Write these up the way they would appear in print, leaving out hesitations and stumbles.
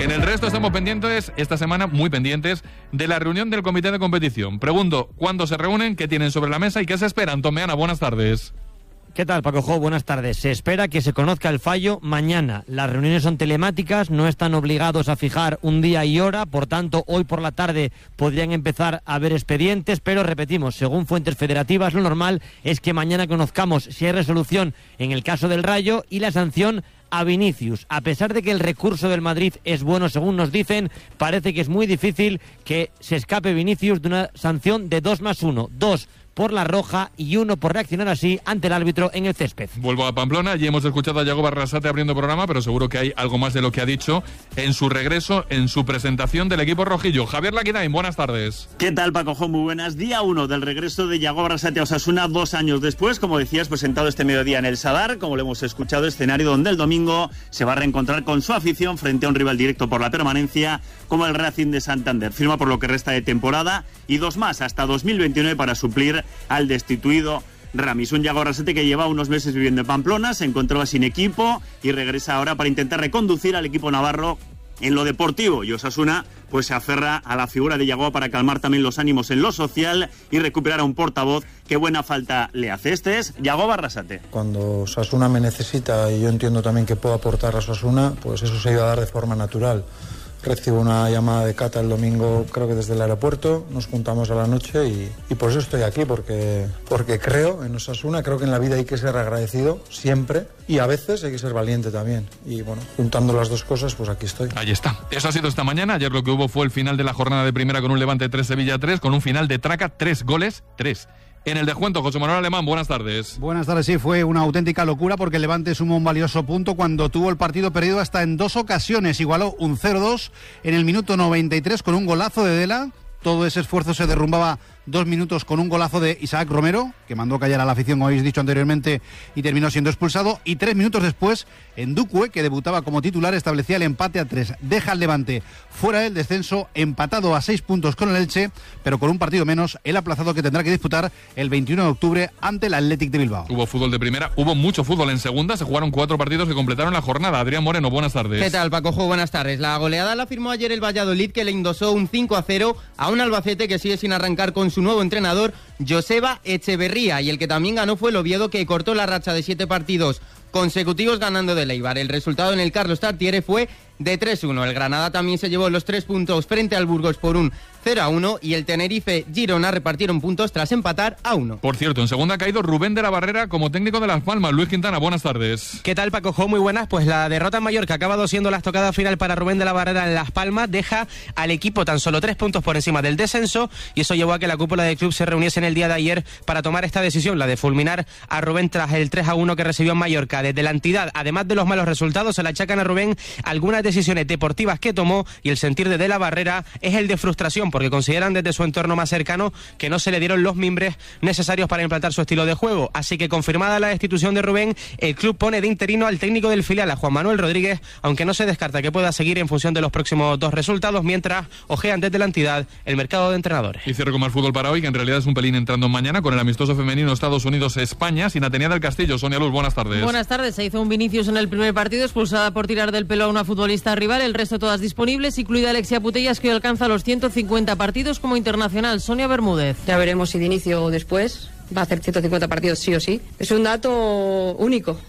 En el resto estamos pendientes, esta semana muy pendientes, de la reunión del comité de competición. Pregunto, ¿cuándo se reúnen? ¿Qué tienen sobre la mesa y qué se esperan? Tomeana, buenas tardes. ¿Qué tal, Paco Jo? Buenas tardes. Se espera que se conozca el fallo mañana. Las reuniones son telemáticas, no están obligados a fijar un día y hora, por tanto, hoy por la tarde podrían empezar a haber expedientes, pero repetimos, según fuentes federativas, lo normal es que mañana conozcamos si hay resolución en el caso del Rayo y la sanción a Vinicius. A pesar de que el recurso del Madrid es bueno, según nos dicen, parece que es muy difícil que se escape Vinicius de una sanción de 2+1. 2 por la roja y 1 por reaccionar así ante el árbitro en el césped. Vuelvo a Pamplona, y hemos escuchado a Yagoba Arrasate abriendo programa, pero seguro que hay algo más de lo que ha dicho en su regreso, en su presentación del equipo rojillo. Javier Laquidain, buenas tardes. ¿Qué tal, Paco Jo? Muy buenas. Día 1 del regreso de Yagoba Arrasate a Osasuna, 2 años después, como decías, presentado este mediodía en el Sadar, como lo hemos escuchado, escenario donde el domingo se va a reencontrar con su afición frente a un rival directo por la permanencia como el Racing de Santander. Firma por lo que resta de temporada y 2 más hasta 2029 para suplir al destituido Ramis. Un Yagoba Arrasate que lleva unos meses viviendo en Pamplona, se encontraba sin equipo y regresa ahora para intentar reconducir al equipo navarro en lo deportivo. Y Osasuna pues se aferra a la figura de Yagoba para calmar también los ánimos en lo social y recuperar a un portavoz que buena falta le hace. Este es Yagoba Arrasate. Cuando Osasuna me necesita y yo entiendo también que puedo aportar a Osasuna, pues eso se iba a dar de forma natural. Recibo una llamada de Cata el domingo, creo que desde el aeropuerto, nos juntamos a la noche y por eso estoy aquí, porque creo en Osasuna, creo que en la vida hay que ser agradecido siempre y a veces hay que ser valiente también. Y bueno, juntando las dos cosas, pues aquí estoy. Ahí está. Eso ha sido esta mañana. Ayer lo que hubo fue el final de la jornada de primera con un Levante 3, Sevilla 3, con un final de traca, 3 goles, 3. En el descuento, José Manuel Alemán, buenas tardes. Buenas tardes, sí, fue una auténtica locura porque el Levante sumó un valioso punto cuando tuvo el partido perdido hasta en 2 ocasiones. Igualó un 0-2 en el minuto 93 con un golazo de Dela. Todo ese esfuerzo se derrumbaba 2 minutos con un golazo de Isaac Romero, que mandó callar a la afición, como habéis dicho anteriormente, y terminó siendo expulsado. Y 3 minutos después, Ndukwe, que debutaba como titular, establecía el empate a 3. Deja al Levante fuera del descenso, empatado a 6 puntos con el Elche, pero con un partido menos, el aplazado que tendrá que disputar el 21 de octubre ante el Athletic de Bilbao. Hubo fútbol de primera, hubo mucho fútbol en segunda, se jugaron 4 partidos que completaron la jornada. Adrián Moreno, buenas tardes. ¿Qué tal, Paco Jo? Buenas tardes. La goleada la firmó ayer el Valladolid, que le endosó un 5-0 a un Albacete que sigue sin arrancar con su nuevo entrenador, Joseba Echeverría, y el que también ganó fue el Oviedo, que cortó la racha de 7 partidos consecutivos ganando del Eibar. El resultado en el Carlos Tartiere fue de 3-1. El Granada también se llevó los 3 puntos frente al Burgos por un 0-1 y el Tenerife Girona repartieron puntos tras empatar a 1. Por cierto, en segunda ha caído Rubén de la Barrera como técnico de Las Palmas. Luis Quintana, buenas tardes. ¿Qué tal, Paco Jo? Muy buenas. Pues la derrota en Mallorca, ha acabado siendo la estocada final para Rubén de la Barrera en Las Palmas, deja al equipo tan solo 3 puntos por encima del descenso, y eso llevó a que la cúpula del club se reuniese en el día de ayer para tomar esta decisión, la de fulminar a Rubén tras el 3-1 que recibió en Mallorca. Desde la entidad, además de los malos resultados, se le achacan a Rubén algunas decisiones deportivas que tomó, y el sentir de la Barrera es el de frustración, porque consideran desde su entorno más cercano que no se le dieron los mimbres necesarios para implantar su estilo de juego. Así que, confirmada la destitución de Rubén, el club pone de interino al técnico del filial, a Juan Manuel Rodríguez, aunque no se descarta que pueda seguir en función de los próximos 2 resultados, mientras ojean desde la entidad el mercado de entrenadores. Y cierro con más fútbol para hoy, que en realidad es un pelín entrando mañana, con el amistoso femenino Estados Unidos-España, sin Atenea del Castillo. Sonia Luz, buenas tardes. Buenas tardes. Se hizo un Vinicius en el primer partido, expulsada por tirar del pelo a una futbolista rival, el resto todas disponibles, incluida Alexia Putellas, que hoy alcanza los 150 partidos como internacional. Sonia Bermúdez. Ya veremos si de inicio o después. Va a hacer 150 partidos sí o sí. Es un dato único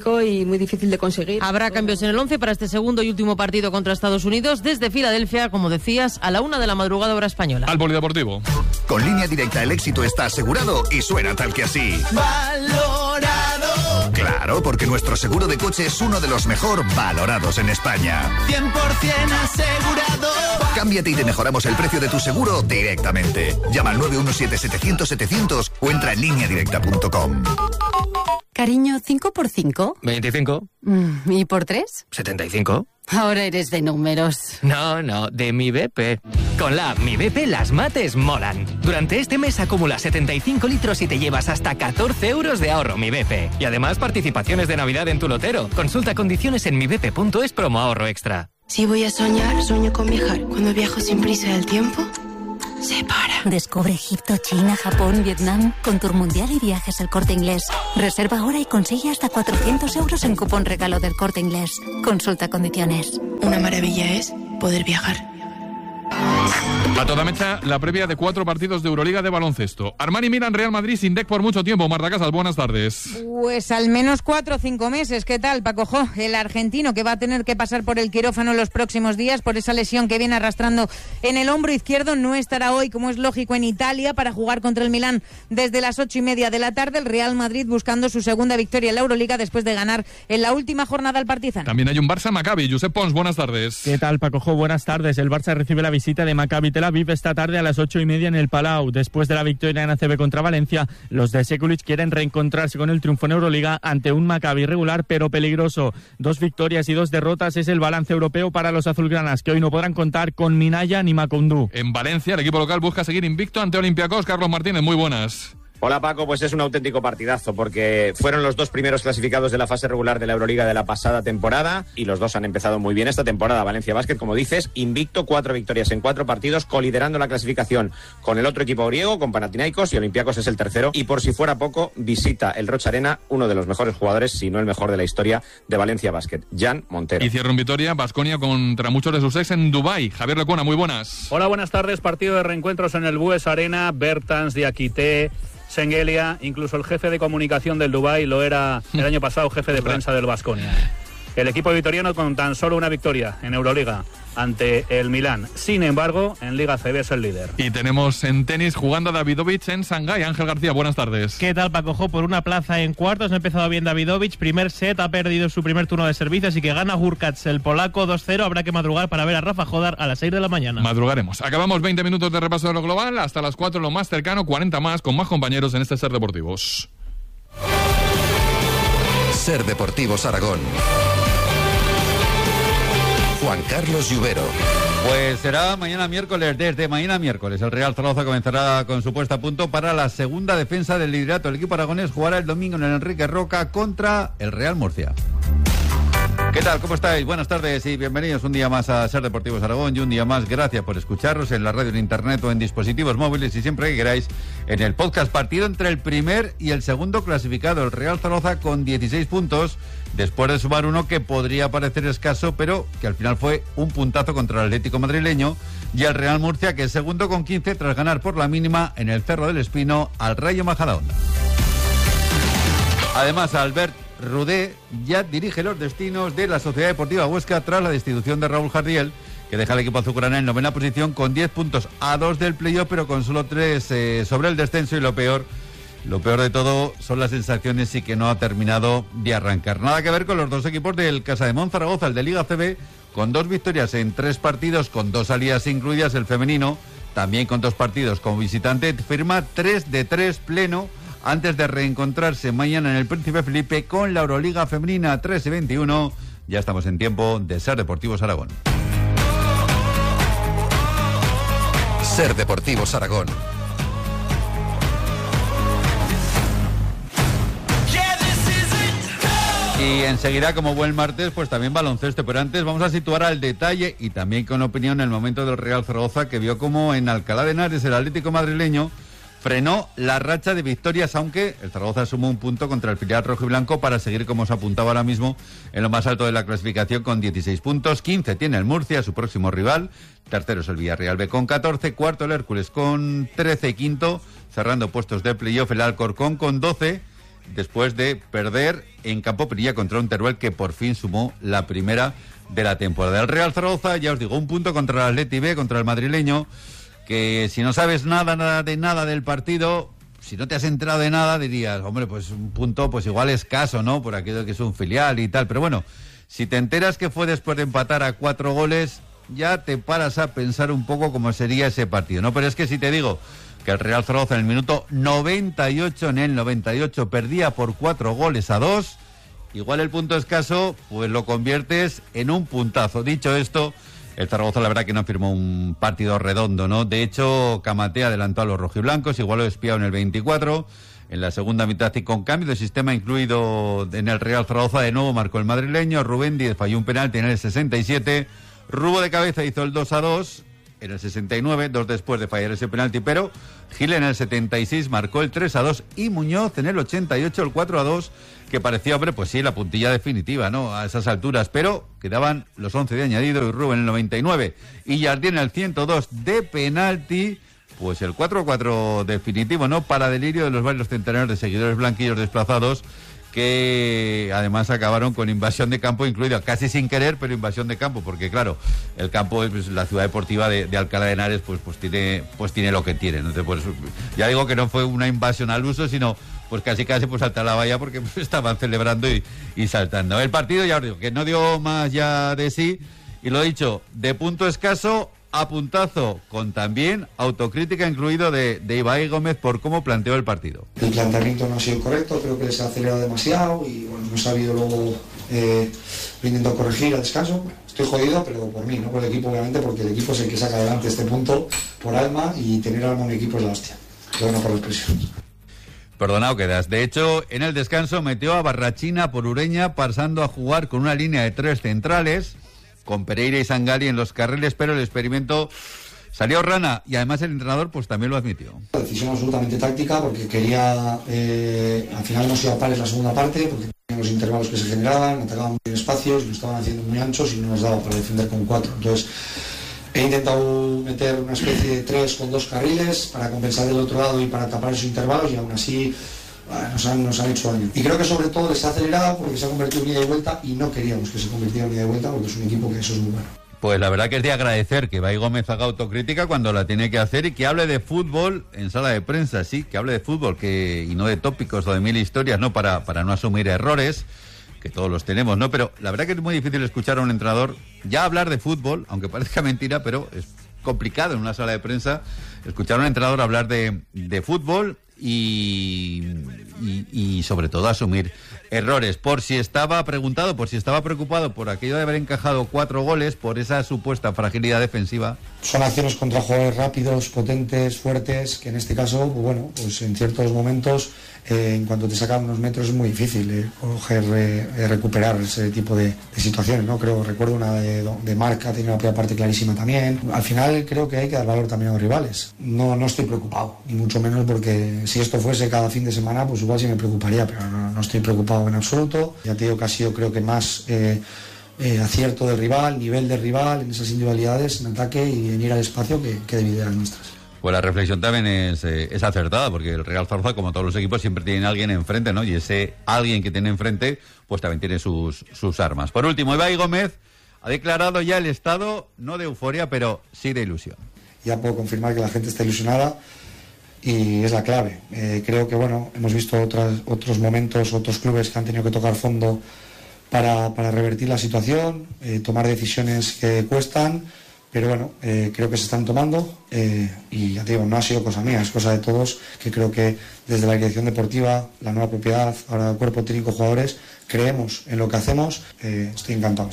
y muy difícil de conseguir. Habrá cambios en el 11 para este segundo y último partido contra Estados Unidos desde Filadelfia, como decías, a la 1 de la madrugada hora española. Al polideportivo. Con Línea Directa el éxito está asegurado y suena tal que así. ¡Valorado! Claro, porque nuestro seguro de coche es uno de los mejor valorados en España. 100% asegurado. Cámbiate y te mejoramos el precio de tu seguro directamente. Llama al 917-700-700 o entra en lineadirecta.com. Cariño, ¿5 por 5? 25. ¿Y por 3? 75. Ahora eres de números. No, de Mi BP. Con la app Mi BP las mates molan. Durante este mes acumula 75 litros y te llevas hasta 14 euros de ahorro Mi BP. Y además participaciones de Navidad en tu lotero. Consulta condiciones en mibp.es promo ahorro extra. Si voy a soñar, sueño con viajar. Cuando viajo sin prisa del tiempo, se para. Descubre Egipto, China, Japón, Vietnam con Tour Mundial y Viajes El Corte Inglés. Reserva ahora y consigue hasta 400 euros en cupón regalo del Corte Inglés. Consulta condiciones. Una maravilla es poder viajar. A toda mecha, la previa de 4 partidos de Euroliga de baloncesto. Armani Milan, Real Madrid, sin DEC por mucho tiempo. Marta Casas, buenas tardes. Pues al menos 4 o 5 meses. ¿Qué tal, Paco Jo? El argentino que va a tener que pasar por el quirófano en los próximos días por esa lesión que viene arrastrando en el hombro izquierdo. No estará hoy, como es lógico, en Italia para jugar contra el Milán desde las 8:30 de la tarde. El Real Madrid buscando su segunda victoria en la Euroliga después de ganar en la última jornada al Partizan. También hay un Barça-Maccabi. Josep Pons, buenas tardes. ¿Qué tal, Paco Jo? Buenas tardes. El Barça recibe la visita de Maccabi Tel Aviv esta tarde a las 8:30 en el Palau. Después de la victoria en ACB contra Valencia, los de Sekulic quieren reencontrarse con el triunfo en Euroliga ante un Maccabi regular pero peligroso. 2 victorias y 2 derrotas es el balance europeo para los azulgranas, que hoy no podrán contar con Minaya ni Macoundou. En Valencia, el equipo local busca seguir invicto ante Olympiacos. Carlos Martínez, muy buenas. Hola Paco, pues es un auténtico partidazo porque fueron los 2 primeros clasificados de la fase regular de la Euroliga de la pasada temporada y los 2 han empezado muy bien esta temporada. Valencia Basket, como dices, invicto, 4 victorias en 4 partidos, coliderando la clasificación con el otro equipo griego, con Panathinaikos, y Olympiacos es el tercero. Y por si fuera poco, visita el Roch Arena uno de los mejores jugadores, si no el mejor de la historia de Valencia Basket, Jan Montero. Y cierra en Vitoria, Baskonia contra muchos de sus ex en Dubái. Javier Lecuona, muy buenas. Hola, buenas tardes. Partido de reencuentros en el Bues Arena. Bertans, Diakité, Sengelia, incluso el jefe de comunicación del Dubái lo era el año pasado jefe de prensa del Baskonia. El equipo vitoriano con tan solo una victoria en Euroliga ante el Milán. Sin embargo, en Liga CB es el líder. Y tenemos en tenis jugando a Davidovich en Shanghái. Ángel García, buenas tardes. ¿Qué tal, Paco Jo? Por una plaza en cuartos ha empezado bien Davidovich. Primer set, ha perdido su primer turno de servicio, así que gana Hurkacz, el polaco, 2-0. Habrá que madrugar para ver a Rafa Jodar a las 6 de la mañana. Madrugaremos. Acabamos 20 minutos de repaso de lo global. Hasta las 4 lo más cercano, 40 más, con más compañeros en este Ser Deportivos. Ser Deportivos Aragón. Juan Carlos Lluvero. Pues será mañana miércoles, desde mañana miércoles. El Real Zaragoza comenzará con su puesta a punto para la segunda defensa del liderato. El equipo aragonés jugará el domingo en el Enrique Roca contra el Real Murcia. ¿Qué tal? ¿Cómo estáis? Buenas tardes y bienvenidos un día más a Ser Deportivos Aragón y un día más gracias por escucharnos en la radio, en internet o en dispositivos móviles y siempre que queráis en el podcast. Partido entre el primer y el segundo clasificado, el Real Zaragoza con 16 puntos después de sumar uno que podría parecer escaso pero que al final fue un puntazo contra el Atlético madrileño, y el Real Murcia que es segundo con 15 tras ganar por la mínima en el Cerro del Espino al Rayo Majadahonda. Además, Albert Rudé ya dirige los destinos de la Sociedad Deportiva Huesca tras la destitución de Raúl Jardiel, que deja al equipo azulgrana en 9ª posición con 10 puntos a 2 del playoff, pero con solo 3 sobre el descenso. Y lo peor de todo son las sensaciones y que no ha terminado de arrancar. Nada que ver con los 2 equipos del Casademont Zaragoza, el de Liga CB, con 2 victorias en 3 partidos, con 2 salidas incluidas. El femenino, también con 2 partidos como visitante, firma 3 de 3 pleno antes de reencontrarse mañana en el Príncipe Felipe con la Euroliga femenina 3-21. Ya estamos en tiempo de Ser Deportivos Aragón. Ser Deportivos Aragón. Y enseguida, como buen martes, pues también baloncesto. Pero antes vamos a situar al detalle y también con opinión el momento del Real Zaragoza, que vio como en Alcalá de Henares el Atlético madrileño frenó la racha de victorias, aunque el Zaragoza sumó un punto contra el filial rojiblanco para seguir, como os apuntaba ahora mismo, en lo más alto de la clasificación con 16 puntos. 15 tiene el Murcia, su próximo rival. Tercero es el Villarreal B con 14. Cuarto el Hércules con 13. Quinto, cerrando puestos de playoff, el Alcorcón con 12. Después de perder en Campo Pirilla contra un Teruel que por fin sumó la primera de la temporada. El Real Zaragoza, ya os digo, un punto contra el Atleti B, contra el madrileño, que si no sabes nada del partido, si no te has enterado de nada, dirías, hombre, pues un punto pues igual escaso, ¿no? Por aquello que es un filial y tal. Pero bueno, si te enteras que fue después de empatar a 4 goles, ya te paras a pensar un poco cómo sería ese partido, ¿no? Pero es que si te digo que el Real Zaragoza en el minuto 98, en el 98, perdía por 4-2, igual el punto escaso, pues lo conviertes en un puntazo. Dicho esto, el Zaragoza la verdad que no firmó un partido redondo, ¿no? De hecho, Camaté adelantó a los rojiblancos, igualó Espiao en el 24, en la segunda mitad y con cambio de sistema incluido en el Real Zaragoza, de nuevo marcó el madrileño. Rubén Díez falló un penalti en el 67, Rubo de cabeza hizo el 2-2, en el 69, 2 después de fallar ese penalti, pero Gil en el 76 marcó el 3-2 y Muñoz en el 88 el 4-2, que parecía, hombre, pues sí, la puntilla definitiva, ¿no? A esas alturas, pero quedaban los 11 de añadido y Rubén en el 99 y Jardí en el 102 de penalti. Pues el 4-4 definitivo, ¿no? Para delirio de los varios centenares de seguidores blanquillos desplazados, que además acabaron con invasión de campo incluida, casi sin querer, pero invasión de campo, porque claro, el campo, pues, la ciudad deportiva de Alcalá de Henares, pues tiene lo que tiene, ¿no? Entonces, pues, ya digo que no fue una invasión al uso, sino pues casi pues salta la valla porque pues, estaban celebrando y saltando. El partido, ya os digo, que no dio más ya de sí, y lo dicho, de punto escaso a puntazo, con también autocrítica incluido de Ibai Gómez por cómo planteó el partido. El planteamiento no ha sido correcto, creo que les ha acelerado demasiado y bueno, no ha sabido luego, lo intentó corregir al descanso. Estoy jodido, pero por mí, no por el equipo obviamente, porque el equipo es el que saca adelante este punto por alma, y tener alma en un equipo es la hostia, pero no por la expresión. Perdonado quedas. De hecho, en el descanso metió a Barrachina por Ureña, pasando a jugar con una línea de 3 centrales, con Pereira y Sangali en los carriles, pero el experimento salió rana y además el entrenador pues también lo admitió. Decisión absolutamente táctica, porque quería, al final hemos ido a pares la segunda parte, porque teníamos los intervalos que se generaban, atacaban muy espacios, lo estaban haciendo muy anchos y no nos daba para defender con 4. Entonces he intentado meter una especie de 3 con 2 carriles para compensar del otro lado y para tapar esos intervalos, y aún así nos han hecho daño. Y creo que sobre todo les ha acelerado porque se ha convertido en ida y vuelta, y no queríamos que se convirtiera en ida y vuelta porque es un equipo que eso es muy bueno. Pues la verdad que es de agradecer que Ibai Gómez haga autocrítica cuando la tiene que hacer y que hable de fútbol en sala de prensa, sí, que hable de fútbol y no de tópicos o de mil historias, ¿no? Para no asumir errores, que todos los tenemos, ¿no? Pero la verdad que es muy difícil escuchar a un entrenador ya hablar de fútbol, aunque parezca mentira, pero es complicado en una sala de prensa escuchar a un entrenador hablar de fútbol y sobre todo asumir errores, por si estaba preocupado por aquello de haber encajado 4 goles, por esa supuesta fragilidad defensiva. Son acciones contra jugadores rápidos, potentes, fuertes, que en este caso, pues bueno, pues en ciertos momentos, en cuanto te sacan unos metros es muy difícil recuperar ese tipo de situaciones, ¿no? Recuerdo una de Marc, ha tenido una primera parte clarísima también. Al final creo que hay que dar valor también a los rivales. No estoy preocupado, ni mucho menos, porque si esto fuese cada fin de semana, pues igual sí me preocuparía, pero no estoy preocupado en absoluto. Ya te digo que ha sido, creo que más acierto del rival, nivel del rival en esas individualidades, en ataque y en ir al espacio que debido a las nuestras. Pues la reflexión también es acertada, porque el Real Zaragoza, como todos los equipos, siempre tiene alguien enfrente, ¿no? Y ese alguien que tiene enfrente, pues también tiene sus armas. Por último, Ibai Gómez ha declarado ya el estado, no de euforia, pero sí de ilusión. Ya puedo confirmar que la gente está ilusionada y es la clave. Creo que, bueno, hemos visto otros momentos, otros clubes que han tenido que tocar fondo para revertir la situación, tomar decisiones que cuestan, pero bueno, creo que se están tomando y ya te digo, no ha sido cosa mía, es cosa de todos, que creo que desde la dirección deportiva, la nueva propiedad, ahora el cuerpo técnico, jugadores, creemos en lo que hacemos. Estoy encantado.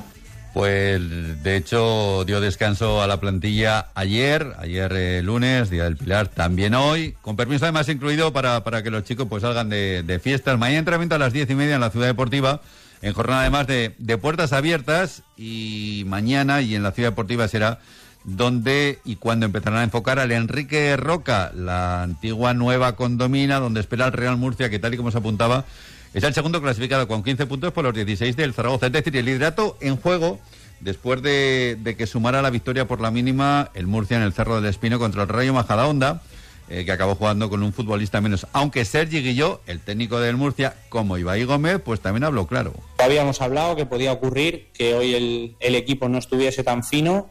Pues de hecho dio descanso a la plantilla ayer lunes, Día del Pilar, también hoy, con permiso además incluido para que los chicos pues salgan de fiestas. Mañana entrenamiento a las 10:30 en la Ciudad Deportiva, en jornada además de puertas abiertas, y mañana y en la Ciudad Deportiva será donde y cuando empezarán a enfocar al Enrique Roca, la antigua nueva condomina, donde espera el Real Murcia, que tal y como se apuntaba, es el segundo clasificado con 15 puntos por los 16 del Zaragoza. Es decir, el liderato en juego después de que sumara la victoria por la mínima el Murcia en el Cerro del Espino contra el Rayo Majadahonda, que acabó jugando con un futbolista menos. Aunque Sergi Guilló, el técnico del Murcia, como Ibai Gómez, pues también habló claro. Habíamos hablado que podía ocurrir que hoy el equipo no estuviese tan fino,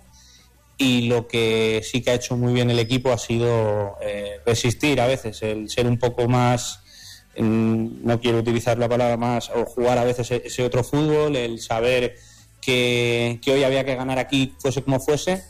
y lo que sí que ha hecho muy bien el equipo ha sido resistir a veces, el ser un poco más, no quiero utilizar la palabra más, o jugar a veces ese otro fútbol, el saber que hoy había que ganar aquí fuese como fuese,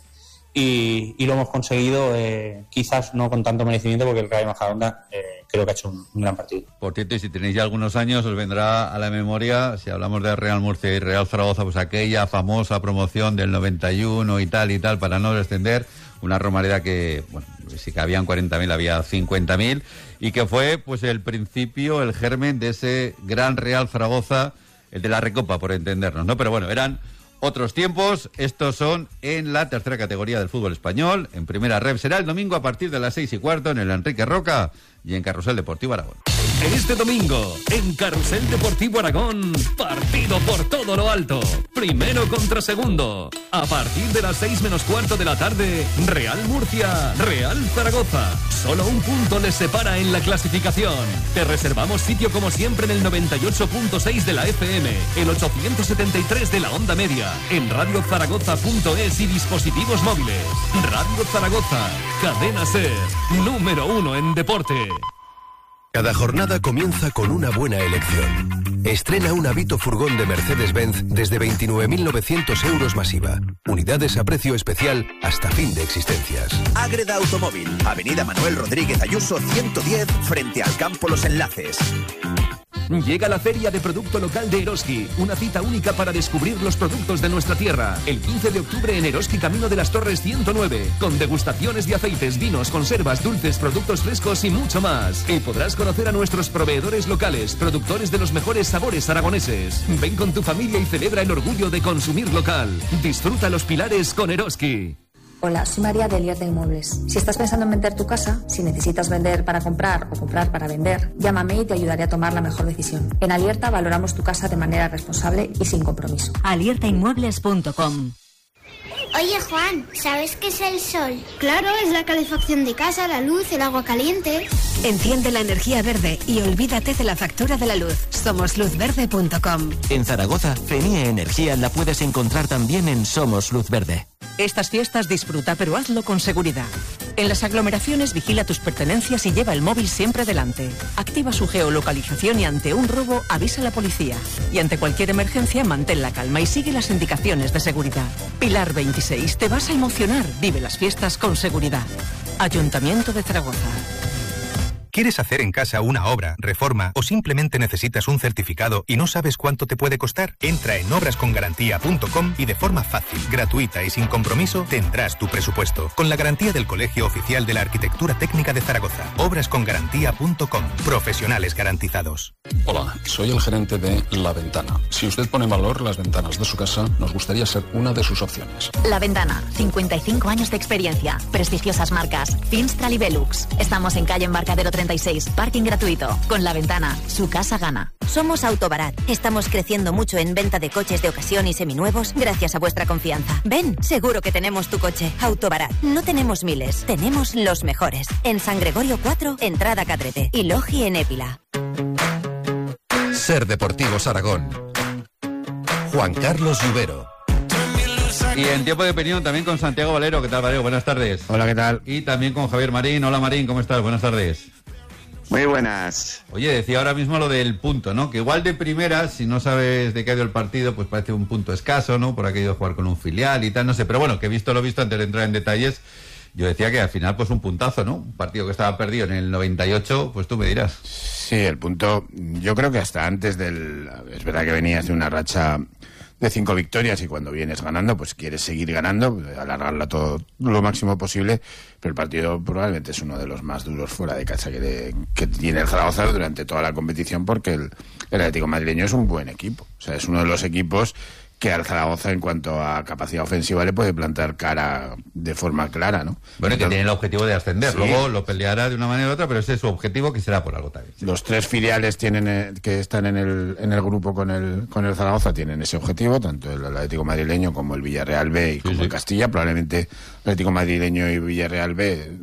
y lo hemos conseguido, quizás no con tanto merecimiento, porque el Rayo Majadahonda creo que ha hecho un gran partido. Por cierto, y si tenéis ya algunos años, os vendrá a la memoria, si hablamos de Real Murcia y Real Zaragoza, pues aquella famosa promoción del 91 y tal, para no descender, una romareda que, bueno, si cabían 40.000, había 50.000, y que fue pues el principio, el germen de ese gran Real Zaragoza, el de la Recopa, por entendernos, ¿no? Pero bueno, eran Otros tiempos, estos son en la tercera categoría del fútbol español. En primera ref será el domingo a partir de las 6:15 en el Enrique Roca y en Carrusel Deportivo Aragón. Este domingo, en Carrusel Deportivo Aragón, partido por todo lo alto. Primero contra segundo. A partir de las 6:15 de la tarde, Real Murcia, Real Zaragoza. Solo un punto les separa en la clasificación. Te reservamos sitio como siempre en el 98.6 de la FM, el 873 de la onda media, en radiozaragoza.es y dispositivos móviles. Radio Zaragoza, cadena SER, número 1 en deporte. Cada jornada comienza con una buena elección. Estrena un Avito furgón de Mercedes-Benz desde 29.900 euros masiva. Unidades a precio especial hasta fin de existencias. Ágreda Automóvil, Avenida Manuel Rodríguez Ayuso 110, frente al Campo Los Enlaces. Llega la Feria de Producto Local de Eroski, una cita única para descubrir los productos de nuestra tierra. El 15 de octubre en Eroski, Camino de las Torres 109, con degustaciones de aceites, vinos, conservas, dulces, productos frescos y mucho más. Y podrás conocer a nuestros proveedores locales, productores de los mejores sabores aragoneses. Ven con tu familia y celebra el orgullo de consumir local. Disfruta los pilares con Eroski. Hola, soy María de Alierta Inmuebles. Si estás pensando en vender tu casa, si necesitas vender para comprar o comprar para vender, llámame y te ayudaré a tomar la mejor decisión. En Alierta valoramos tu casa de manera responsable y sin compromiso. aliertainmuebles.com. Oye, Juan, ¿sabes qué es el sol? Claro, es la calefacción de casa, la luz, el agua caliente. Enciende la energía verde y olvídate de la factura de la luz. Somos luzverde.com. En Zaragoza, Fenie Energía la puedes encontrar también en Somos Luz Verde. Estas fiestas disfruta, pero hazlo con seguridad. En las aglomeraciones vigila tus pertenencias y lleva el móvil siempre delante. Activa su geolocalización y ante un robo avisa a la policía. Y ante cualquier emergencia mantén la calma y sigue las indicaciones de seguridad. Pilar 26, te vas a emocionar. Vive las fiestas con seguridad. Ayuntamiento de Zaragoza. ¿Quieres hacer en casa una obra, reforma o simplemente necesitas un certificado y no sabes cuánto te puede costar? Entra en obrascongarantía.com y de forma fácil, gratuita y sin compromiso tendrás tu presupuesto. Con la garantía del Colegio Oficial de la Arquitectura Técnica de Zaragoza. Obrascongarantía.com. Profesionales garantizados. Hola, soy el gerente de La Ventana. Si usted pone en valor las ventanas de su casa, nos gustaría ser una de sus opciones. La Ventana, 55 años de experiencia, prestigiosas marcas, Finstral y Velux. Estamos en calle Embarcadero 36, parking gratuito. Con La Ventana, su casa gana. Somos Autobarat. Estamos creciendo mucho en venta de coches de ocasión y seminuevos gracias a vuestra confianza. Ven, seguro que tenemos tu coche. Autobarat. No tenemos miles, tenemos los mejores. En San Gregorio 4, entrada Cadrete. Y Logi en Épila. Ser Deportivos Aragón. Juan Carlos Lluvero. Y en tiempo de opinión también con Santiago Valero. ¿Qué tal, Valero? Buenas tardes. Hola, ¿qué tal? Y también con Javier Marín. Hola, Marín, ¿cómo estás? Buenas tardes. Muy buenas. Oye, decía ahora mismo lo del punto, ¿no? Que igual de primera, si no sabes de qué ha ido el partido, pues parece un punto escaso, ¿no? Por aquello de jugar con un filial y tal, no sé. Pero bueno, que visto lo visto, antes de entrar en detalles, yo decía que al final, pues un puntazo, ¿no? Un partido que estaba perdido en el 98, pues tú me dirás. Sí, el punto, yo creo que hasta antes del... Es verdad que venías de una racha de 5 victorias y cuando vienes ganando, pues quieres seguir ganando, alargarla todo lo máximo posible, pero el partido probablemente es uno de los más duros fuera de casa que tiene el Zaragoza durante toda la competición, porque el Atlético madrileño es un buen equipo, o sea, es uno de los equipos que al Zaragoza en cuanto a capacidad ofensiva le puede plantar cara de forma clara, ¿no? Bueno, que tiene el objetivo de ascender, sí. Luego lo peleará de una manera u otra, pero ese es su objetivo, que será por algo también. Sí. Los 3 filiales tienen que están en el grupo con el Zaragoza tienen ese objetivo, tanto el Atlético madrileño como el Villarreal B y como el Castilla. Probablemente el Atlético madrileño y Villarreal B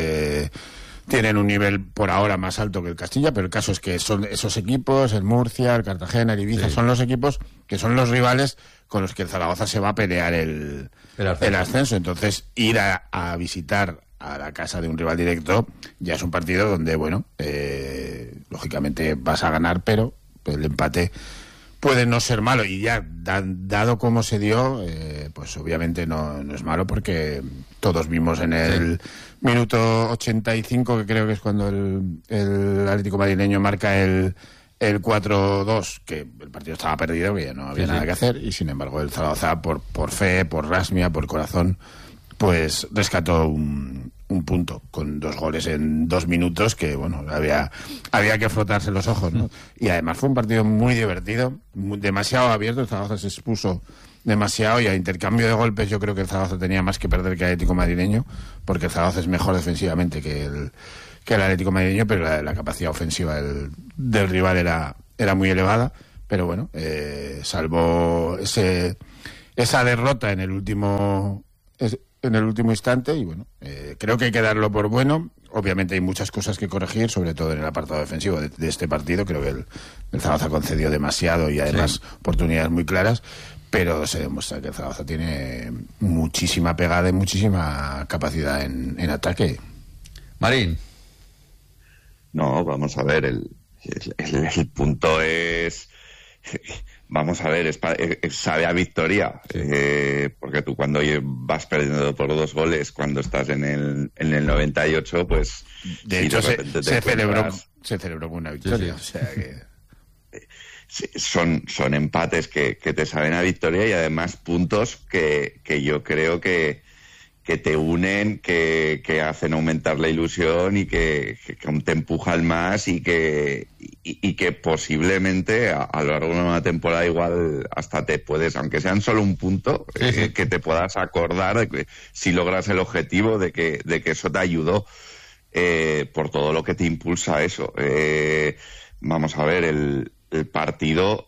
tienen un nivel por ahora más alto que el Castilla, pero el caso es que son esos equipos, el Murcia, el Cartagena, el Ibiza, son los equipos que son los rivales con los que el Zaragoza se va a pelear el ascenso. Entonces, ir a visitar a la casa de un rival directo ya es un partido donde, bueno, lógicamente vas a ganar, pero el empate puede no ser malo, y ya dado como se dio, pues obviamente no es malo, porque todos vimos en el minuto 85, que creo que es cuando el Atlético madrileño marca el 4-2, que el partido estaba perdido, que ya no había nada que hacer, y sin embargo el Zaragoza, por fe, por rasmia, por corazón, pues rescató un punto con 2 goles en 2 minutos, que bueno, había que frotarse los ojos, ¿no? Y además fue un partido muy divertido, demasiado abierto. El Zaragoza se expuso demasiado, y a intercambio de golpes yo creo que el Zaragoza tenía más que perder que el Atlético madrileño, porque el Zaragoza es mejor defensivamente que el Atlético madrileño, pero la capacidad ofensiva del rival era muy elevada. Pero bueno, salvó esa derrota en el último instante, y bueno, creo que hay que darlo por bueno. Obviamente hay muchas cosas que corregir, sobre todo en el apartado defensivo de este partido. Creo que el Zaragoza concedió demasiado y además oportunidades muy claras, pero se demuestra que el Zaragoza tiene muchísima pegada y muchísima capacidad en ataque. Marín. No, vamos a ver, el punto es... Vamos a ver, sabe a victoria, porque tú cuando vas perdiendo por 2 goles, cuando estás en el 98, pues... De hecho, se celebró con una victoria. Sí. O sea que... son empates que te saben a victoria, y además puntos que yo creo que te unen, que hacen aumentar la ilusión y que te empujan más, y que posiblemente a lo largo de una temporada igual hasta te puedes, aunque sean solo un punto, que te puedas acordar de que si logras el objetivo de que eso te ayudó, por todo lo que te impulsa a eso. Vamos a ver, el partido...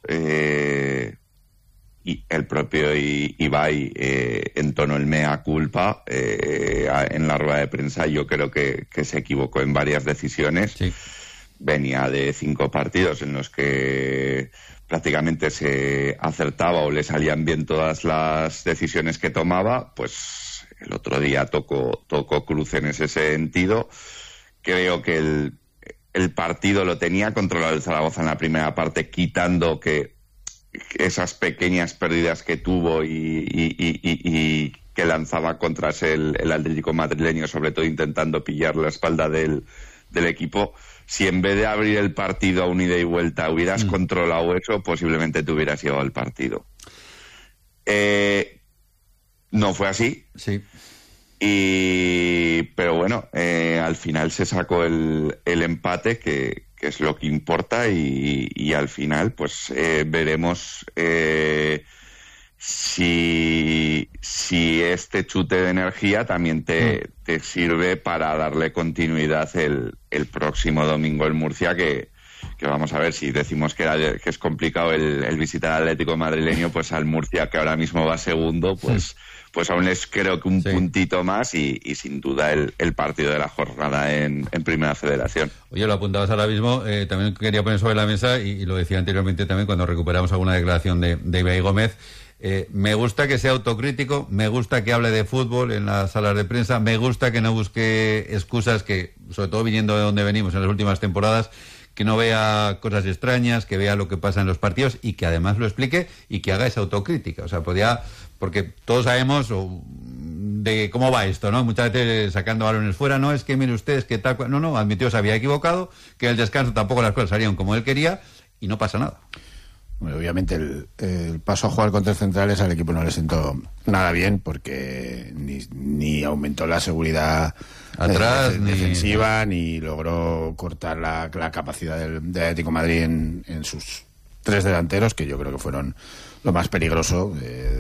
y el propio Ibai entonó el mea culpa en la rueda de prensa. Yo creo que se equivocó en varias decisiones. Sí. Venía de 5 partidos en los que prácticamente se acertaba o le salían bien todas las decisiones que tomaba. Pues el otro día tocó cruz en ese sentido. Creo que el partido lo tenía controlado el Zaragoza en la primera parte, quitando que esas pequeñas pérdidas que tuvo y que lanzaba contra el Atlético madrileño, sobre todo intentando pillar la espalda del equipo. Si en vez de abrir el partido a un ida y vuelta hubieras controlado eso, posiblemente te hubieras llevado el partido. No fue así. Sí. Pero bueno, al final se sacó el empate, que es lo que importa, y al final pues veremos si este chute de energía también te sirve para darle continuidad el próximo domingo en Murcia, que vamos a ver, si decimos que es complicado el visitar al Atlético madrileño, pues al Murcia, que ahora mismo va segundo, pues aún es creo que un puntito más, y sin duda el partido de la jornada en Primera Federación. Oye, lo apuntabas ahora mismo, también quería poner sobre la mesa, y lo decía anteriormente también cuando recuperamos alguna declaración de Ibai Gómez. Me gusta que sea autocrítico, me gusta que hable de fútbol en las salas de prensa, me gusta que no busque excusas, que sobre todo viniendo de donde venimos en las últimas temporadas, que no vea cosas extrañas, que vea lo que pasa en los partidos y que además lo explique y que haga esa autocrítica. O sea, porque todos sabemos de cómo va esto, ¿no? Muchas veces sacando balones fuera, no, es que mire ustedes que tal... No, admitió que se había equivocado, que el descanso tampoco las cosas salieron como él quería y no pasa nada. Bueno, obviamente el paso a jugar con 3 centrales al equipo no le sentó nada bien, porque ni aumentó la seguridad atrás defensiva, ni logró cortar la capacidad del Atlético Madrid en sus 3 delanteros, que yo creo que fueron lo más peligroso.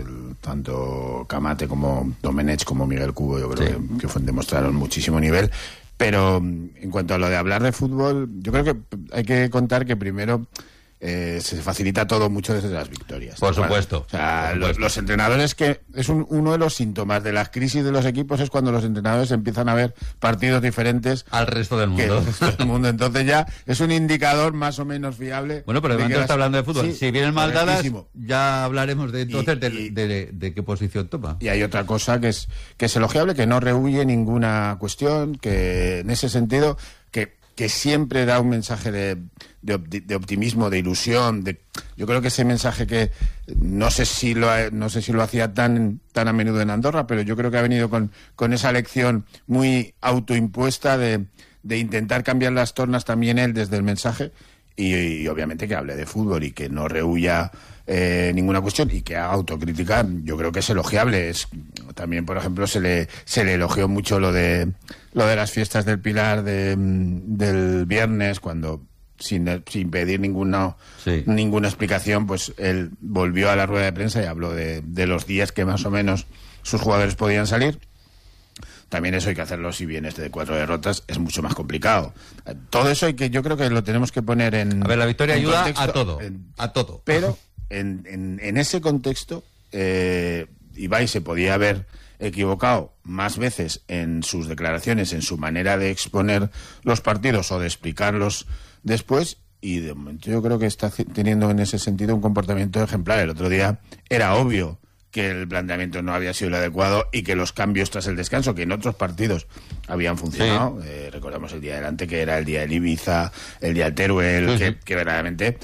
Tanto Camate como Domenech como Miguel Cubo, yo creo que demostraron muchísimo nivel. Pero en cuanto a lo de hablar de fútbol, yo creo que hay que contar que primero se facilita todo mucho desde las victorias. Por supuesto. O sea, los entrenadores, que es uno de los síntomas de las crisis de los equipos, es cuando los entrenadores empiezan a ver partidos diferentes al resto del mundo. Entonces ya es un indicador más o menos fiable. Bueno, pero además está hablando de fútbol. Sí, si vienen mal dadas, ya hablaremos de entonces de qué posición toma. Y hay otra cosa que es elogiable, que no rehúye ninguna cuestión, que en ese sentido que siempre da un mensaje de optimismo, de ilusión. Yo creo que ese mensaje, que no sé si lo hacía tan a menudo en Andorra, pero yo creo que ha venido con esa lección muy autoimpuesta de intentar cambiar las tornas también él desde el mensaje, y obviamente que hable de fútbol y que no rehuya ninguna cuestión y que haga autocrítica. Yo creo que es elogiable. También, por ejemplo, se le elogió mucho lo de las fiestas del Pilar del viernes, cuando sin pedir ninguna explicación, pues él volvió a la rueda de prensa y habló de los días que más o menos sus jugadores podían salir. También eso hay que hacerlo, si bien de 4 derrotas es mucho más complicado. Todo eso yo creo que lo tenemos que poner en... A ver, la victoria ayuda contexto, a todo. Pero en ese contexto, Ibai se podía haber equivocado más veces en sus declaraciones, en su manera de exponer los partidos o de explicarlos después, y de momento yo creo que está teniendo en ese sentido un comportamiento ejemplar. El otro día era obvio que el planteamiento no había sido el adecuado y que los cambios tras el descanso, que en otros partidos habían funcionado, recordamos el día delante que era el día del Ibiza, el día del Teruel, que verdaderamente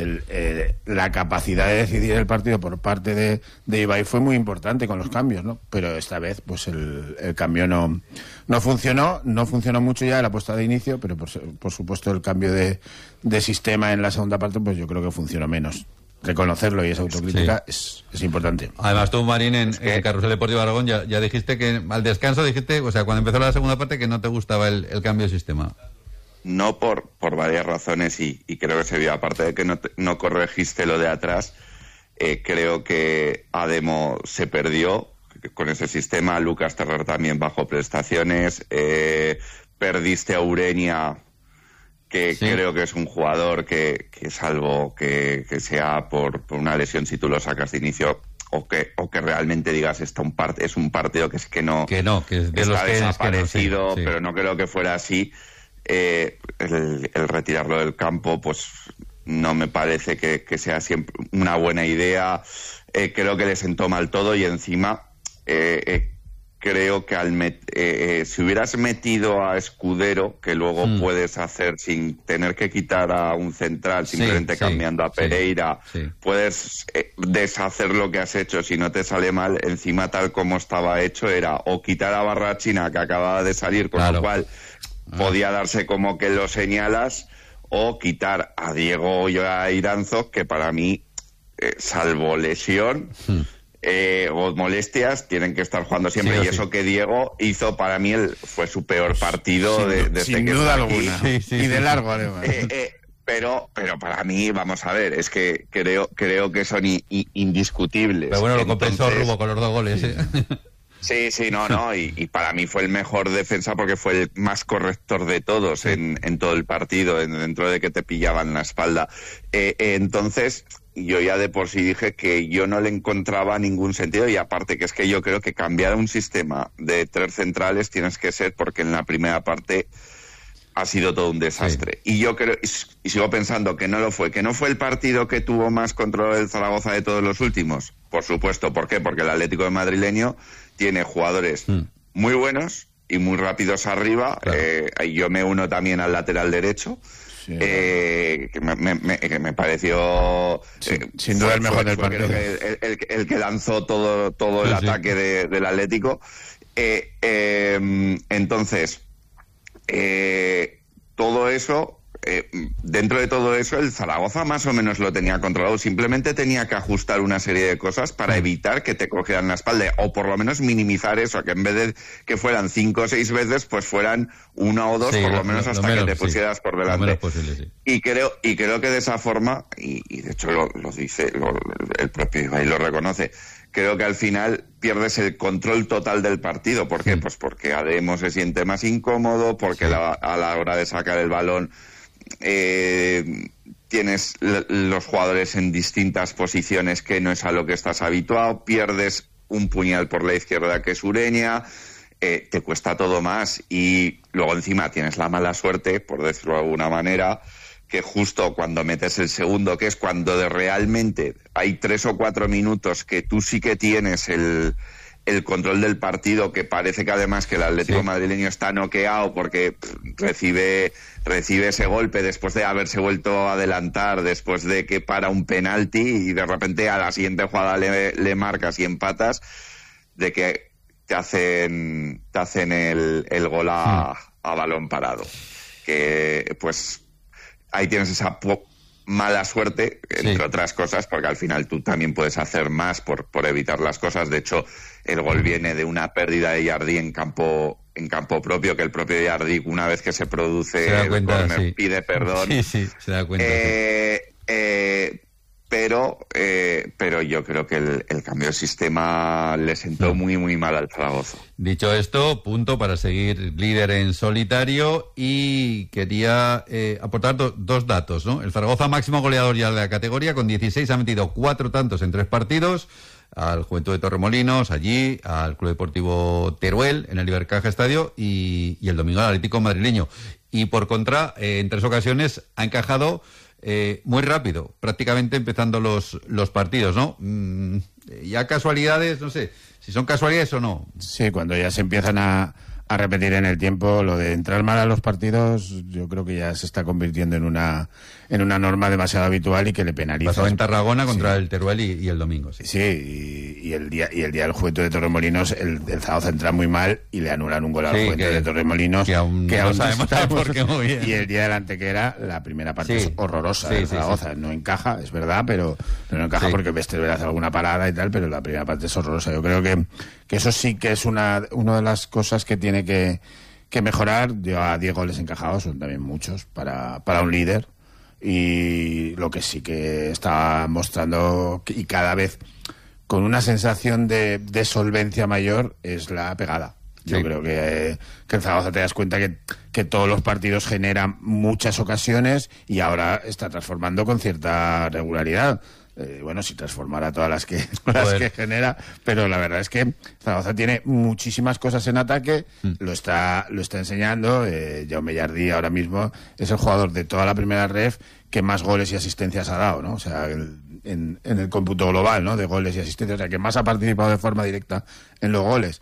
la capacidad de decidir el partido por parte de Ibai fue muy importante con los cambios, ¿no? Pero esta vez pues el cambio no funcionó mucho ya la puesta de inicio, pero por supuesto el cambio de sistema en la segunda parte pues yo creo que funcionó menos. Reconocerlo y esa autocrítica es importante. Además tú, Marín, en Carrusel Deportivo Aragón ya dijiste que al descanso cuando empezó la segunda parte, que no te gustaba el cambio de sistema. No por varias razones y creo que se vio, aparte de que no corregiste lo de atrás, creo que Ademo se perdió con ese sistema, Lucas Terrer también bajo prestaciones, perdiste a Ureña, que creo que es un jugador que salvo que sea por una lesión, si tú lo sacas de inicio o que realmente digas es un partido que es que es de está desaparecido, pero no creo que fuera así. El retirarlo del campo pues no me parece que sea siempre una buena idea. Creo que le sentó mal todo y encima creo que si hubieras metido a Escudero, que luego puedes hacer sin tener que quitar a un central, simplemente cambiando a Pereira, puedes deshacer lo que has hecho si no te sale mal. Encima, tal como estaba hecho, era o quitar a Barrachina, que acababa de salir, con lo cual podía darse como que lo señalas, o quitar a Diego y a Iranzo, que para mí, salvo lesión o molestias, tienen que estar jugando siempre. Y eso que Diego hizo, para mí fue su peor partido desde sin que duda está aquí. alguna. Y de largo, además. Pero para mí, vamos a ver, es que creo que son indiscutibles. Pero bueno, lo compensó Rubo con los 2 goles. Sí, no, y para mí fue el mejor defensa porque fue el más corrector de todos en todo el partido, dentro de que te pillaban la espalda. Entonces, yo ya de por sí dije que yo no le encontraba ningún sentido, y aparte que es que yo creo que cambiar un sistema de 3 centrales tienes que ser, porque en la primera parte ha sido todo un desastre. Y yo creo, y sigo pensando que no lo fue, que no fue el partido que tuvo más control del Zaragoza de todos los últimos. Por supuesto, ¿por qué? Porque el Atlético de Madrileño tiene jugadores muy buenos y muy rápidos arriba. Yo me uno también al lateral derecho. Que me pareció sin duda el mejor del partido, el que lanzó todo el ataque del Atlético. Entonces todo eso, dentro de todo eso, el Zaragoza más o menos lo tenía controlado. Simplemente tenía que ajustar una serie de cosas para evitar que te cogieran la espalda, o por lo menos minimizar eso, que en vez de que fueran 5 o 6 veces, pues fueran 1 o 2, por lo menos hasta que te pusieras por delante. Posible, y creo que de esa forma, y de hecho lo dice, el propio Ibai lo reconoce, creo que al final pierdes el control total del partido. ¿Por qué? Pues porque Ademo se siente más incómodo, porque a la hora de sacar el balón tienes los jugadores en distintas posiciones que no es a lo que estás habituado, pierdes un puñal por la izquierda que es Ureña, te cuesta todo más, y luego encima tienes la mala suerte, por decirlo de alguna manera, que justo cuando metes el segundo, que es cuando realmente hay 3 o 4 minutos que tú sí que tienes el control del partido, que parece que además que el Atlético madrileño está noqueado porque recibe ese golpe después de haberse vuelto a adelantar, después de que para un penalti, y de repente a la siguiente jugada le marcas y empatas, de que te hacen el gol a balón parado. Que pues ahí tienes esa mala suerte, entre otras cosas, porque al final tú también puedes hacer más por evitar las cosas. De hecho, el gol viene de una pérdida de Jardí en campo propio, que el propio Jardí, una vez que se produce el córner, pide perdón. Sí, se da cuenta. Pero yo creo que el cambio de sistema le sentó muy, muy mal al Zaragoza. Dicho esto, punto para seguir líder en solitario, y quería aportar dos datos, ¿no? El Zaragoza, máximo goleador ya de la categoría, con 16, ha metido 4 tantos en 3 partidos, al Juventud de Torremolinos, allí, al Club Deportivo Teruel, en el Ibercaja Estadio, y el domingo al Atlético Madrileño. Y por contra, en 3 ocasiones ha encajado muy rápido, prácticamente empezando los partidos, ¿no? Ya casualidades, no sé si son casualidades o no. Sí, cuando ya se empiezan a repetir en el tiempo, lo de entrar mal a los partidos, yo creo que ya se está convirtiendo en una norma demasiado habitual y que le penaliza. Pasó en Tarragona contra el Teruel y el domingo. Y el día del Juventud de Torremolinos, el Zaragoza entra muy mal y le anulan un gol al Juventud de Torremolinos, que aún no sabemos por qué muy bien. Y el día del Antequera, la primera parte es horrorosa. El Zaragoza no encaja, es verdad, pero no encaja porque Bestever hace alguna parada y tal, pero la primera parte es horrorosa. Yo creo que eso sí que es una de las cosas que tiene que mejorar. Yo a 10 goles encajados son también muchos para un líder, y lo que sí que está mostrando, y cada vez con una sensación de solvencia mayor, es la pegada. Yo creo que el Zaragoza, te das cuenta que todos los partidos generan muchas ocasiones y ahora está transformando con cierta regularidad. Si transformara todas las que genera, pero la verdad es que Zaragoza tiene muchísimas cosas en ataque, lo está enseñando. Jaume Jardí ahora mismo es el jugador de toda la primera ref que más goles y asistencias ha dado, ¿no? O sea, en el cómputo global, ¿no?, de goles y asistencias, o sea, que más ha participado de forma directa en los goles.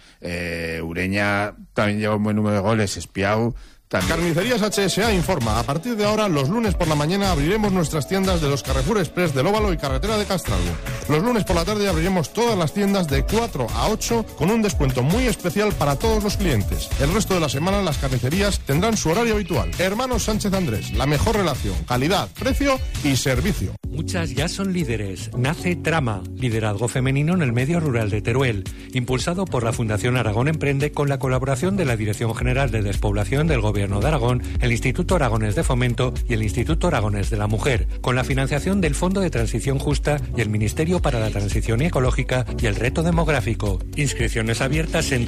Ureña también lleva un buen número de goles, Espiau también. Carnicerías HSA informa: a partir de ahora, los lunes por la mañana abriremos nuestras tiendas de los Carrefour Express del Óvalo y Carretera de Castralgo. Los lunes por la tarde abriremos todas las tiendas de 4 a 8 con un descuento muy especial para todos los clientes. El resto de la semana las carnicerías tendrán su horario habitual. Hermanos Sánchez Andrés, la mejor relación, calidad, precio y servicio. Muchas ya son líderes. Nace Trama, liderazgo femenino en el medio rural de Teruel, impulsado por la Fundación Aragón Emprende con la colaboración de la Dirección General de Despoblación del Gobierno de Aragón, el Instituto Aragonés de Fomento y el Instituto Aragonés de la Mujer, con la financiación del Fondo de Transición Justa y el Ministerio para la Transición Ecológica y el Reto Demográfico. Inscripciones abiertas en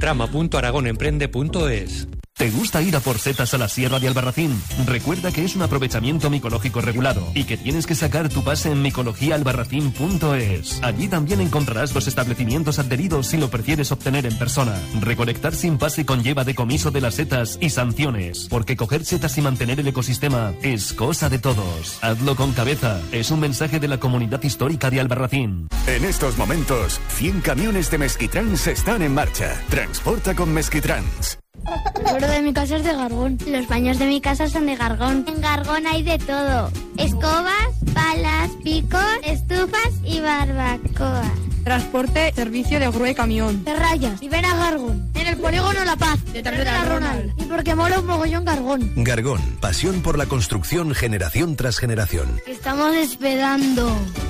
trama.aragonemprende.es. ¿Te gusta ir a por setas a la Sierra de Albarracín? Recuerda que es un aprovechamiento micológico regulado y que tienes que sacar tu pase en micologiaalbarracín.es. Allí también encontrarás los establecimientos adheridos si lo prefieres obtener en persona. Recolectar sin pase conlleva decomiso de las setas y sanciones, porque coger setas y mantener el ecosistema es cosa de todos. Hazlo con cabeza. Es un mensaje de la Comunidad Histórica de Albarracín. En estos momentos, 100 camiones de Mesquitrans están en marcha. Transporta con Mesquitrans. El suelo de mi casa es de Gargón. Los baños de mi casa son de Gargón. En Gargón hay de todo: escobas, palas, picos, estufas y barbacoas. Transporte, servicio de grúa y camión. Te rayas y ven a Gargón. En el polígono La Paz, detrás de la Ronald. Y porque mola un mogollón Gargón. Gargón, pasión por la construcción generación tras generación. Estamos esperando.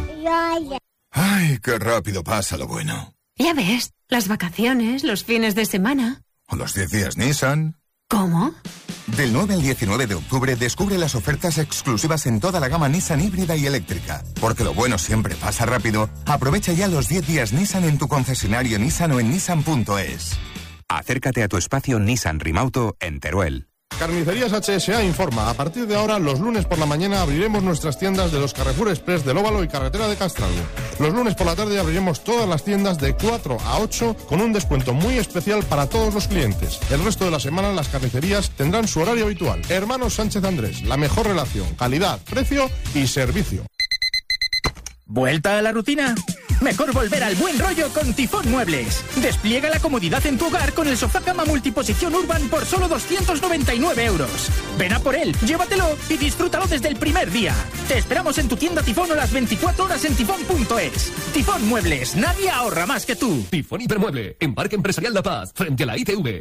Ay, qué rápido pasa lo bueno. Ya ves, las vacaciones, los fines de semana. ¿O los 10 días Nissan? ¿Cómo? Del 9 al 19 de octubre descubre las ofertas exclusivas en toda la gama Nissan híbrida y eléctrica. Porque lo bueno siempre pasa rápido. Aprovecha ya los 10 días Nissan en tu concesionario Nissan o en nissan.es. Acércate a tu espacio Nissan Rimauto en Teruel. Carnicerías HSA informa: a partir de ahora, los lunes por la mañana abriremos nuestras tiendas de los Carrefour Express del Óvalo y Carretera de Castralgo. Los lunes por la tarde abriremos todas las tiendas de 4 a 8 con un descuento muy especial para todos los clientes. El resto de la semana las carnicerías tendrán su horario habitual. Hermanos Sánchez Andrés, la mejor relación, calidad, precio y servicio. ¿Vuelta a la rutina? Mejor volver al buen rollo con Tifón Muebles. Despliega la comodidad en tu hogar con el sofá cama multiposición Urban por solo 299 euros. Ven a por él, llévatelo y disfrútalo desde el primer día. Te esperamos en tu tienda Tifón o las 24 horas en tifón.es. Tifón Muebles, nadie ahorra más que tú. Tifón Hipermueble, en Parque Empresarial La Paz, frente a la ITV.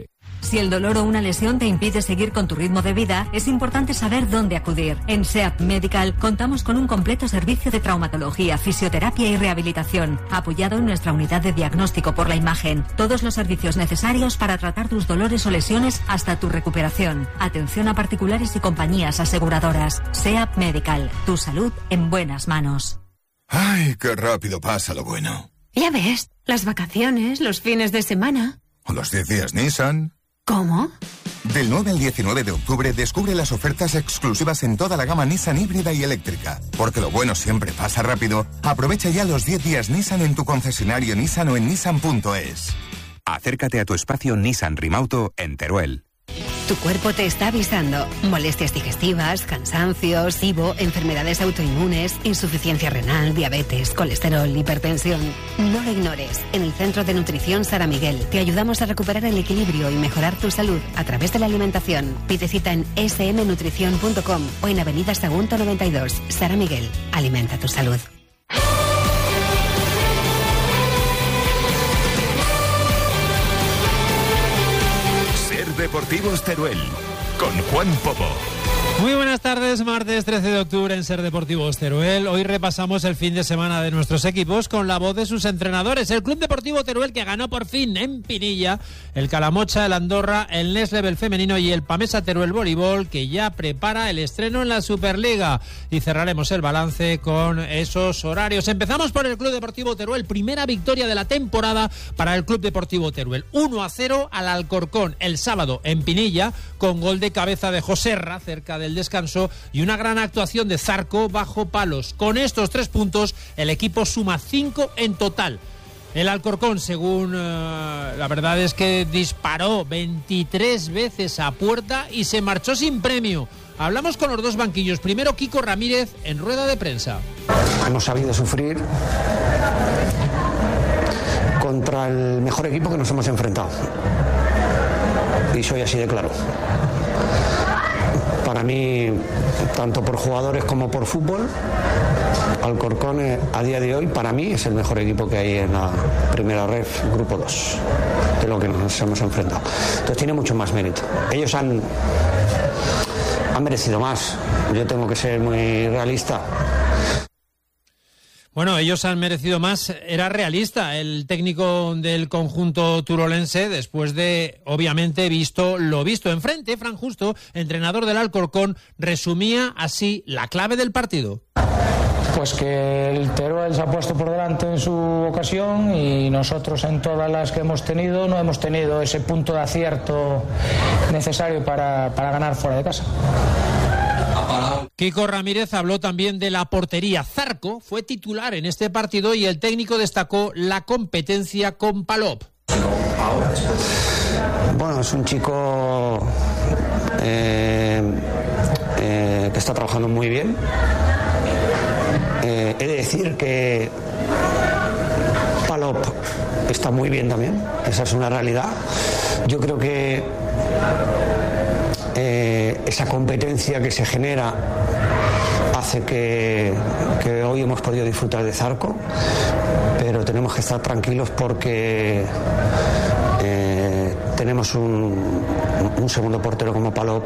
Si el dolor o una lesión te impide seguir con tu ritmo de vida, es importante saber dónde acudir. En SEAP Medical contamos con un completo servicio de traumatología, fisioterapia y rehabilitación, apoyado en nuestra unidad de diagnóstico por la imagen. Todos los servicios necesarios para tratar tus dolores o lesiones hasta tu recuperación. Atención a particulares y compañías aseguradoras. SEAP Medical, tu salud en buenas manos. Ay, qué rápido pasa lo bueno. Ya ves, las vacaciones, los fines de semana. ¿O los 10 días Nissan? ¿Cómo? Del 9 al 19 de octubre descubre las ofertas exclusivas en toda la gama Nissan híbrida y eléctrica. Porque lo bueno siempre pasa rápido. Aprovecha ya los 10 días Nissan en tu concesionario Nissan o en nissan.es. Acércate a tu espacio Nissan Rimauto en Teruel. Tu cuerpo te está avisando. Molestias digestivas, cansancio, SIBO, enfermedades autoinmunes, insuficiencia renal, diabetes, colesterol, hipertensión. No lo ignores. En el Centro de Nutrición Sara Miguel te ayudamos a recuperar el equilibrio y mejorar tu salud a través de la alimentación. Pide cita en smnutrición.com o en Avenida Sagunto 92. Sara Miguel, alimenta tu salud. Deportivos Teruel, con Juan Popo. Muy buenas tardes, martes 13 de octubre en Ser Deportivos Teruel. Hoy repasamos el fin de semana de nuestros equipos con la voz de sus entrenadores. El Club Deportivo Teruel, que ganó por fin en Pinilla, el Calamocha, el Andorra, el Next Level femenino y el Pamesa Teruel Voleibol, que ya prepara el estreno en la Superliga. Y cerraremos el balance con esos horarios. Empezamos por el Club Deportivo Teruel. Primera victoria de la temporada para el Club Deportivo Teruel. 1-0 al Alcorcón el sábado en Pinilla, con gol de cabeza de Joserra cerca del descanso y una gran actuación de Zarco bajo palos. Con estos 3 puntos el equipo suma 5 en total. El Alcorcón, según la verdad es que disparó 23 veces a puerta y se marchó sin premio. Hablamos con los dos banquillos. Primero Kiko Ramírez en rueda de prensa. Hemos sabido sufrir contra el mejor equipo que nos hemos enfrentado. Y soy así de claro. Para mí, tanto por jugadores como por fútbol, Alcorcón a día de hoy para mí es el mejor equipo que hay en la primera ref, grupo 2, de lo que nos hemos enfrentado. Entonces tiene mucho más mérito. Ellos han merecido más. Yo tengo que ser muy realista. Bueno, ellos han merecido más. Era realista el técnico del conjunto turolense después de, obviamente, visto lo visto enfrente. Fran Justo, entrenador del Alcorcón, resumía así la clave del partido. Pues que el Teruel se ha puesto por delante en su ocasión y nosotros en todas las que hemos tenido no hemos tenido ese punto de acierto necesario para ganar fuera de casa. Kiko Ramírez habló también de la portería. Zarco fue titular en este partido y el técnico destacó la competencia con Palop. Bueno, es un chico que está trabajando muy bien. He de decir que Palop está muy bien también, esa es una realidad. Yo creo que esa competencia que se genera hace que hoy hemos podido disfrutar de Zarco, pero tenemos que estar tranquilos porque tenemos un segundo portero como Palop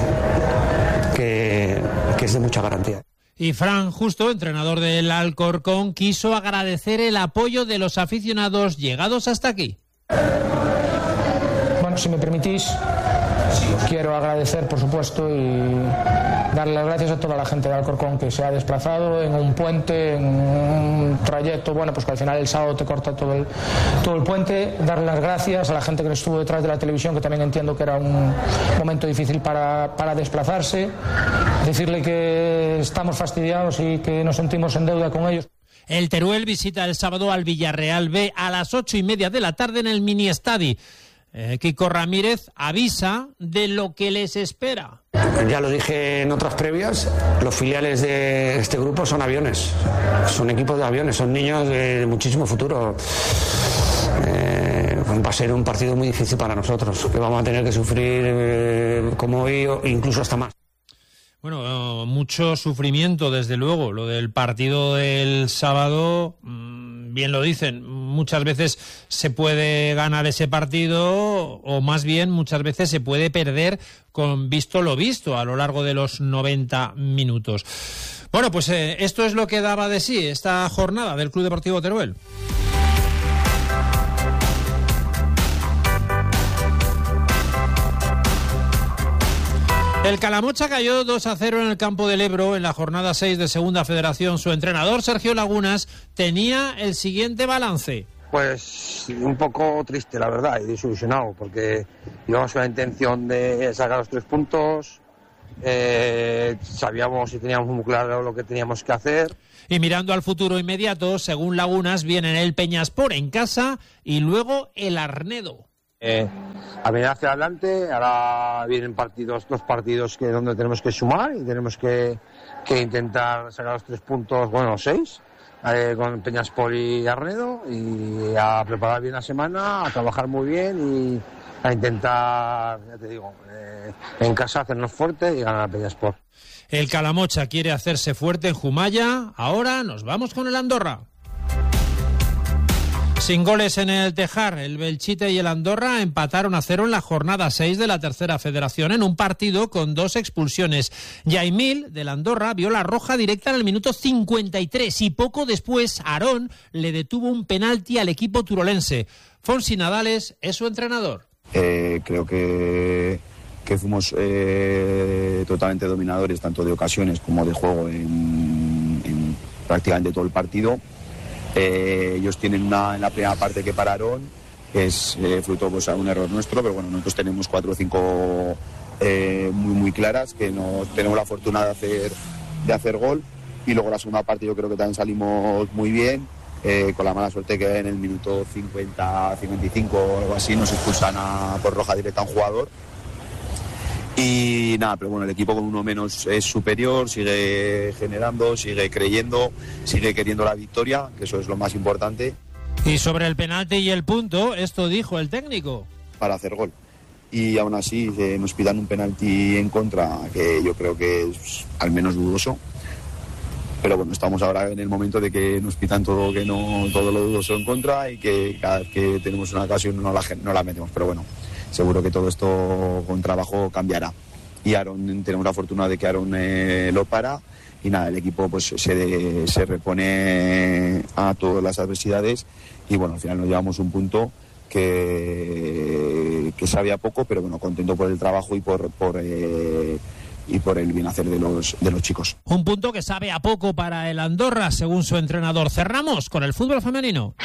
que es de mucha garantía. Y Fran Justo, entrenador del Alcorcón, quiso agradecer el apoyo de los aficionados llegados hasta aquí. Bueno, si me permitís, quiero agradecer, por supuesto, y darle las gracias a toda la gente de Alcorcón que se ha desplazado en un puente, en un trayecto, bueno, pues que al final el sábado te corta todo el puente. Darle las gracias a la gente que estuvo detrás de la televisión, que también entiendo que era un momento difícil para desplazarse. Decirle que estamos fastidiados y que nos sentimos en deuda con ellos. El Teruel visita el sábado al Villarreal B a las 8:30 de la tarde en el Mini Estadi. Kiko Ramírez avisa de lo que les espera. Ya lo dije en otras previas, los filiales de este grupo son aviones, son equipos de aviones, son niños de muchísimo futuro. Va a ser un partido muy difícil para nosotros, que vamos a tener que sufrir como hoy o incluso hasta más. Bueno, mucho sufrimiento, desde luego. Lo del partido del sábado, bien lo dicen, muchas veces se puede ganar ese partido, o más bien muchas veces se puede perder con visto lo visto a lo largo de los 90 minutos. Bueno, pues esto es lo que daba de sí esta jornada del Club Deportivo Teruel. El Calamocha cayó 2-0 en el campo del Ebro en la jornada 6 de Segunda Federación. Su entrenador, Sergio Lagunas, tenía el siguiente balance. Pues un poco triste, la verdad, y desilusionado, porque íbamos con la intención de sacar los 3 puntos, sabíamos y teníamos muy claro lo que teníamos que hacer. Y mirando al futuro inmediato, según Lagunas, vienen el Peñaspor en casa y luego el Arnedo. A venir hacia adelante, ahora vienen dos partidos donde tenemos que sumar y tenemos que intentar sacar los 3 puntos, bueno, 6, con Peñaspor y Arnedo, y a preparar bien la semana, a trabajar muy bien y a intentar, ya te digo, en casa hacernos fuerte y ganar a Peñaspor. El Calamocha quiere hacerse fuerte en Jumaya. Ahora nos vamos con el Andorra. Sin goles en el Tejar, el Belchite y el Andorra empataron 0 en la jornada 6 de la Tercera Federación en un partido con 2 expulsiones. Yaimil, del Andorra, vio la roja directa en el minuto 53 y poco después Aarón le detuvo un penalti al equipo turolense. Fonsi Nadales es su entrenador. Creo que fuimos totalmente dominadores, tanto de ocasiones como de juego en prácticamente todo el partido. Ellos tienen una en la primera parte que pararon, que es fruto de un error nuestro, pero bueno, nosotros tenemos 4 o 5 muy claras, que no tenemos la fortuna de hacer gol, y luego la segunda parte yo creo que también salimos muy bien, con la mala suerte que en el minuto 50, 55 o algo así nos expulsan por roja directa a un jugador. Y nada, pero bueno, el equipo con uno menos es superior, sigue generando, sigue creyendo, sigue queriendo la victoria, que eso es lo más importante. Y sobre el penalti y el punto, esto dijo el técnico. Para hacer gol. Y aún así nos pidan un penalti en contra, que yo creo que es al menos dudoso. Pero bueno, estamos ahora en el momento de que nos pitan todo lo dudoso en contra, y que cada vez que tenemos una ocasión no la metemos. Pero bueno, seguro que todo esto con trabajo cambiará. Y Aaron, tenemos la fortuna de que Aaron lo para, y nada, el equipo pues se repone a todas las adversidades, y bueno, al final nos llevamos un punto que sabía poco, pero bueno, contento por el trabajo y por el bien hacer de los chicos. Un punto que sabe a poco para el Andorra, según su entrenador. Cerramos con el fútbol femenino.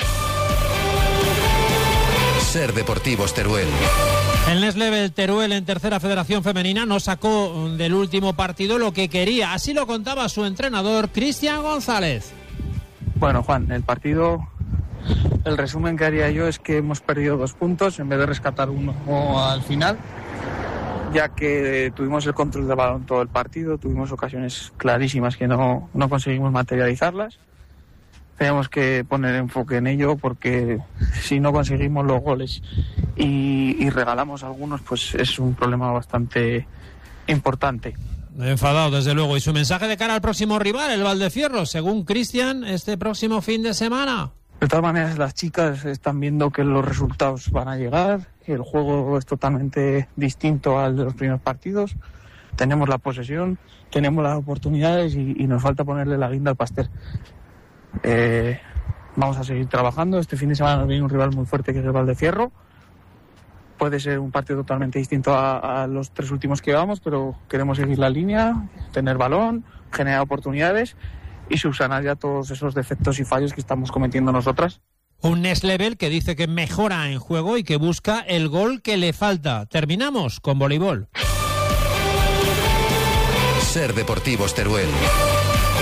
Ser Deportivos Teruel. El Next Level Teruel en Tercera Federación Femenina no sacó del último partido lo que quería. Así lo contaba su entrenador, Cristian González. Bueno, Juan, el partido, el resumen que haría yo es que hemos perdido 2 puntos en vez de rescatar uno al final, ya que tuvimos el control del balón todo el partido, tuvimos ocasiones clarísimas que no conseguimos materializarlas. Tenemos que poner enfoque en ello, porque si no conseguimos los goles y regalamos algunos, pues es un problema bastante importante. Enfadado, desde luego. Y su mensaje de cara al próximo rival, el Valdefierro, según Cristian, este próximo fin de semana. De todas maneras, las chicas están viendo que los resultados van a llegar, que el juego es totalmente distinto al de los primeros partidos. Tenemos la posesión, tenemos las oportunidades y nos falta ponerle la guinda al pastel. Vamos a seguir trabajando. Este fin de semana nos viene un rival muy fuerte, que es el Valdefierro. Puede ser un partido totalmente distinto a los 3 últimos que llevamos, pero queremos seguir la línea, tener balón, generar oportunidades y subsanar ya todos esos defectos y fallos que estamos cometiendo nosotras. Un Next Level que dice que mejora en juego y que busca el gol que le falta. Terminamos con voleibol. Ser Deportivos Teruel.